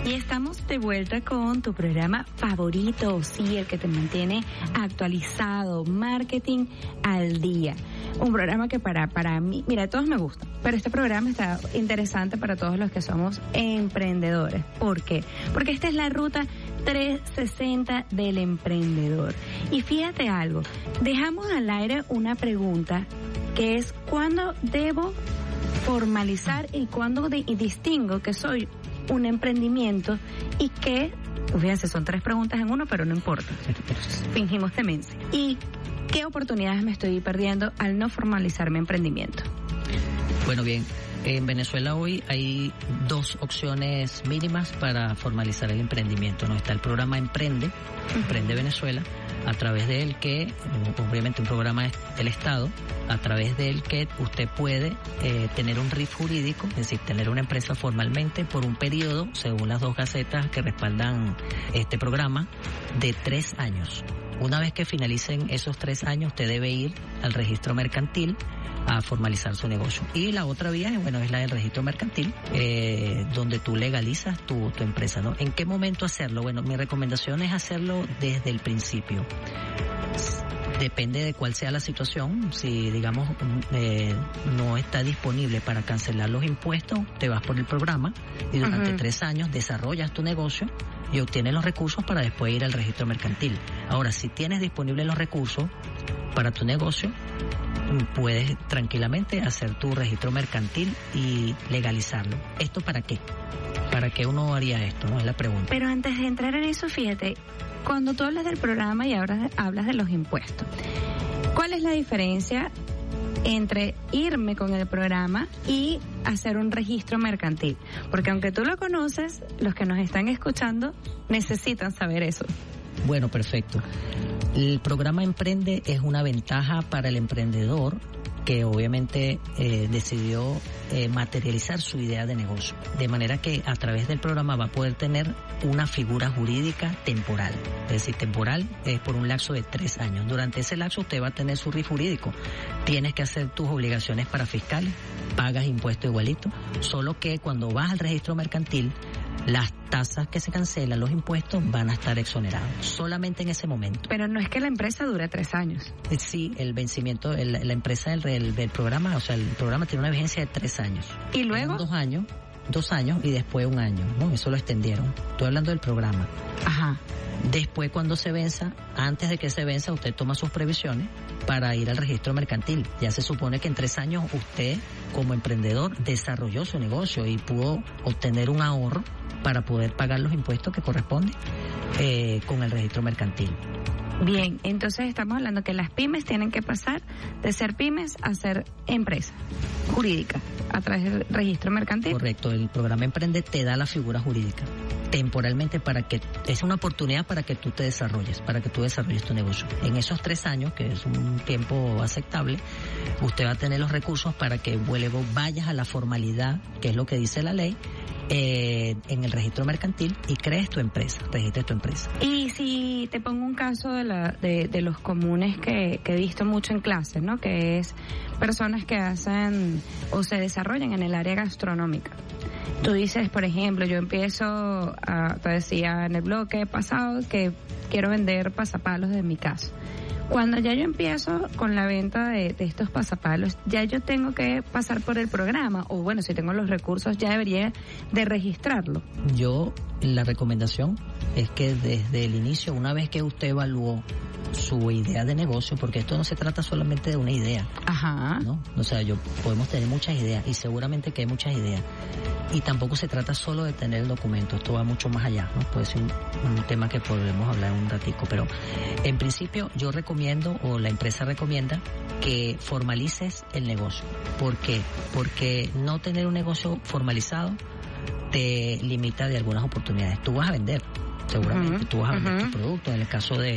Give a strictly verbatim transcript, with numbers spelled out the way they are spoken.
Y estamos de vuelta con tu programa favorito, sí, el que te mantiene actualizado, Marketing al Día. Un programa que para, para mí, mira, todos me gustan, pero este programa está interesante para todos los que somos emprendedores. ¿Por qué? Porque esta es la ruta trescientos sesenta del emprendedor. Y fíjate algo, dejamos al aire una pregunta que es ¿cuándo debo formalizar y cuándo de, y distingo que soy un emprendimiento y que, pues fíjense, son tres preguntas en uno, pero no importa, fingimos demencia? ¿Y qué oportunidades me estoy perdiendo al no formalizar mi emprendimiento? Bueno, bien, en Venezuela hoy hay dos opciones mínimas para formalizar el emprendimiento, ¿no? Está el programa Emprende, uh-huh. Emprende Venezuela, a través del que, obviamente un programa del Estado, a través del que usted puede eh, tener un R I F jurídico, es decir, tener una empresa formalmente por un periodo, según las dos gacetas que respaldan este programa, de tres años. Una vez que finalicen esos tres años, usted debe ir al registro mercantil a formalizar su negocio. Y la otra vía, bueno, es la del registro mercantil, eh, donde tú legalizas tu, tu empresa, ¿no? ¿En qué momento hacerlo? Bueno, mi recomendación es hacerlo desde el principio. Depende de cuál sea la situación. Si, digamos, eh, no está disponible para cancelar los impuestos, te vas por el programa y durante uh-huh. tres años desarrollas tu negocio y obtienes los recursos para después ir al registro mercantil. Ahora, si tienes disponibles los recursos para tu negocio, puedes tranquilamente hacer tu registro mercantil y legalizarlo. ¿Esto para qué? ¿Para qué uno haría esto? No es la pregunta. Pero antes de entrar en eso, fíjate, cuando tú hablas del programa y ahora hablas de los impuestos, ¿cuál es la diferencia entre irme con el programa y hacer un registro mercantil? Porque aunque tú lo conoces, los que nos están escuchando necesitan saber eso. Bueno, perfecto. El programa Emprende es una ventaja para el emprendedor que obviamente eh, decidió eh, materializar su idea de negocio. De manera que a través del programa va a poder tener una figura jurídica temporal. Es decir, temporal es por un lapso de tres años. Durante ese lapso usted va a tener su R I F jurídico. Tienes que hacer tus obligaciones para fiscales, pagas impuestos igualito, solo que cuando vas al registro mercantil, las tasas que se cancelan, los impuestos, van a estar exonerados, solamente en ese momento. Pero no es que la empresa dure tres años. Sí, el vencimiento, el, la empresa del, del, del programa, o sea, el programa tiene una vigencia de tres años. ¿Y luego? Dos años, dos años y después un año, ¿no? Eso lo extendieron. Estoy hablando del programa. Ajá. Después, cuando se venza, antes de que se venza, usted toma sus previsiones para ir al registro mercantil. Ya se supone que en tres años usted, como emprendedor, desarrolló su negocio y pudo obtener un ahorro para poder pagar los impuestos que corresponden eh, con el registro mercantil. Bien, entonces estamos hablando que las pymes tienen que pasar de ser pymes a ser empresa jurídica a través del registro mercantil. Correcto, el programa Emprende te da la figura jurídica temporalmente para que, es una oportunidad para que tú te desarrolles, para que tú desarrolles tu negocio. En esos tres años, que es un tiempo aceptable, usted va a tener los recursos para que luego vayas a la formalidad, que es lo que dice la ley, Eh, en el registro mercantil y crees tu empresa, registres tu empresa. Y si te pongo un caso de, la, de, de los comunes que, que he visto mucho en clases, ¿no? Que es personas que hacen o se desarrollan en el área gastronómica. Tú dices, por ejemplo, yo empiezo, a, te decía en el bloque pasado que quiero vender pasapalos de mi casa. Cuando ya yo empiezo con la venta de, de estos pasapalos, ya yo tengo que pasar por el programa, o bueno, si tengo los recursos, ya debería de registrarlo. Yo, la recomendación es que desde el inicio, una vez que usted evaluó su idea de negocio, porque esto no se trata solamente de una idea. Ajá. ¿No? O sea, yo podemos tener muchas ideas, y seguramente que hay muchas ideas. Y tampoco se trata solo de tener el documento, esto va mucho más allá, ¿no? Puede ser un, un tema que podremos hablar un ratico, pero en principio yo recomiendo, o la empresa recomienda, que formalices el negocio. ¿Por qué? Porque no tener un negocio formalizado te limita de algunas oportunidades. Tú vas a vender, seguramente, uh-huh, tú vas a vender uh-huh. tu producto. En el caso de